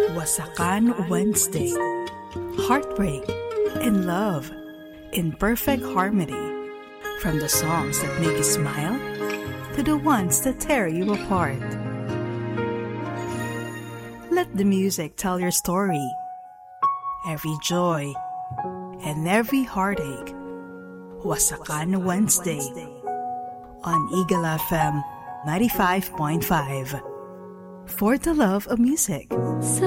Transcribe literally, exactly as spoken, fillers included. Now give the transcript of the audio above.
Wasakan Wednesday. Heartbreak and love in perfect harmony. From the songs that make you smile to the ones that tear you apart. Let the music tell your story. Every joy and every heartache. Wasakan Wednesday on Eagle F M ninety-five point five. For the love of music.